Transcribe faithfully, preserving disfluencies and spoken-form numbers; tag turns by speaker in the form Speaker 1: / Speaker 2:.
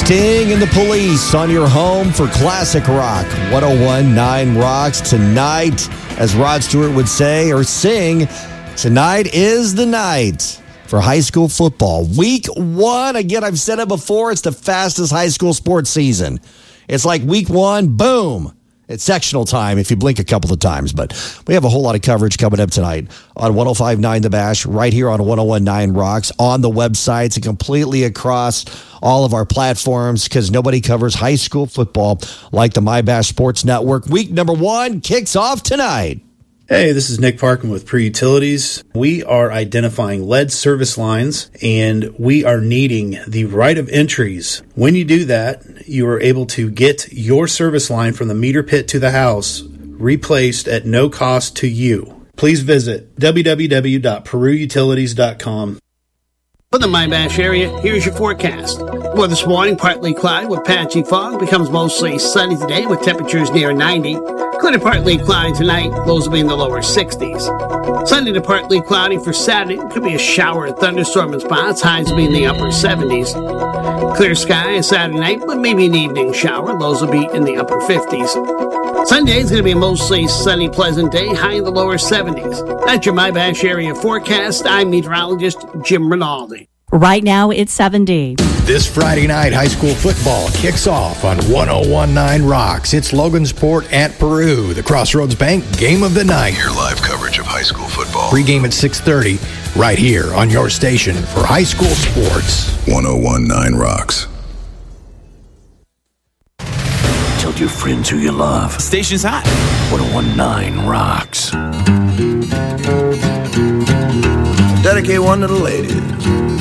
Speaker 1: Sting and the Police on your home for classic rock. one oh one point nine Rocks tonight, as Rod Stewart would say or sing, tonight is the night for high school football. Week one, again, I've said it before, it's the fastest high school sports season. It's like week one, boom. It's sectional time if you blink a couple of times. But we have a whole lot of coverage coming up tonight on one oh five point nine The Bash, right here on one oh one point nine Rocks, on the websites and completely across all of our platforms, because nobody covers high school football like the My Bash Sports Network. Week number one kicks off tonight.
Speaker 2: Hey, this is Nick Parkin with Pre-Utilities. We are identifying lead service lines, and we are needing the right of entries. When you do that, you are able to get your service line from the meter pit to the house replaced at no cost to you. Please visit w w w dot peru utilities dot com.
Speaker 3: For the My Bash area, here's your forecast. Well, this morning, partly cloudy with patchy fog. Becomes mostly sunny today with temperatures near ninety. Clear to partly cloudy tonight. Lows will be in the lower sixties. Sunday to partly cloudy for Saturday. Could be a shower or thunderstorm in spots. Highs will be in the upper seventies. Clear sky Saturday night, but maybe an evening shower. Lows will be in the upper fifties. Sunday is going to be a mostly sunny, pleasant day. High in the lower seventies. That's your My Bash area forecast. I'm meteorologist Jim Rinaldi.
Speaker 4: Right now, it's seventy.
Speaker 5: This Friday night, high school football kicks off on one oh one point nine Rocks. It's Logansport at Peru, the Crossroads Bank Game of the Night.
Speaker 6: Hear live coverage of high school football.
Speaker 5: Pre-game at six thirty, right here on your station for high school sports.
Speaker 6: one oh one point nine Rocks.
Speaker 7: Tell your friends who you love.
Speaker 8: Station's hot.
Speaker 7: one oh one point nine Rocks.
Speaker 9: Dedicate one to the ladies.